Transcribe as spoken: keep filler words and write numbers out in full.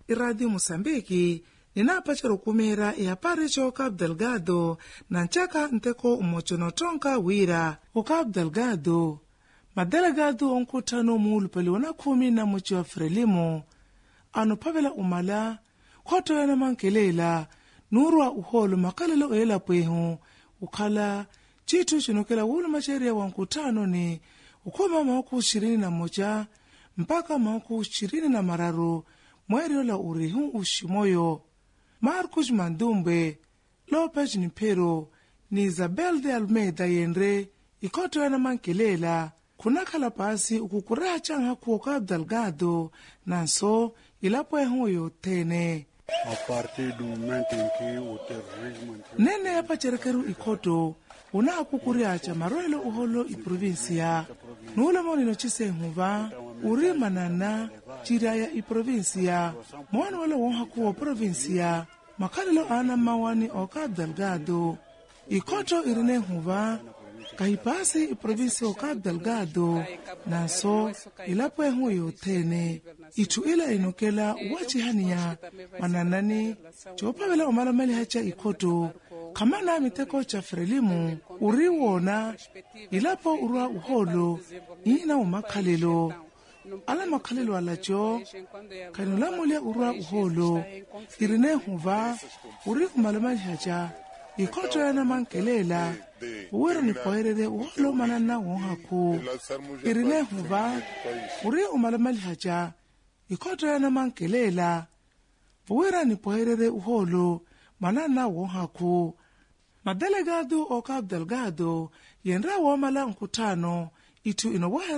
iradi Mosambiki ninapachara kumera ihapari cho Cabo Delgado na nchaka nteko umochonotonka wira o Cabo Delgado. Madelegado onkutano muulupeli wana kumi na mochi wa Frelimo anu pavela umala khoto yana mankelela nurwa uholo makalelo oela pwehu ukhala chitu chinokela wulu macheria wa nkutano ni ukoma maoku shirini na moja mpaka maoku shirini na mararu mweri ola urihu ushimoyo. Marcos Mandumbe, Lopez Nipero ni Isabel de Almeida yenre ikoto yana mankelela kunakhala pasi ukukura changa kuo Cabo Delgado nanso ilapo ehu yotene. A partir do momento em que o terrorismo nene yapa cherekeru ikoto una akukuria cha maroelo uholo i provincia nula monino chisehuva uri manana chiraya i provincia mwana wala wonha kuo provincia makalelo ana mawani o Cabo Delgado ikoto irine huva kahipasi i provincia o Cabo Delgado naso ilapo ehu yotene itu ila inokela wachihania mananani chopavela omalamali hacha ikoto kamana miteko cha Frelimo uri wona ilapo urwa uholo ina umakhalelo ala makhalelo alacho kanula mulia urwa uholo irine huva uri umalamali hacha ikoto yana mankelela uwero ni poherere uholo manana wonhaku irine huva uri umalamali hacha ikoto yana mankelela uwera ni poherere uholo manana wonhaku. Madelegado o Cabo Delgado yenra wamala nkutano itu inowahe